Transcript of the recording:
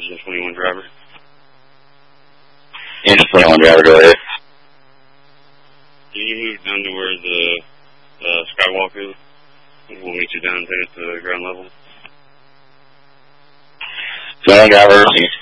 Engine 21 driver. Engine 21 driver, go ahead. Can you move down to where the skywalk is? We'll meet you down there at the ground level. 21 driver, can you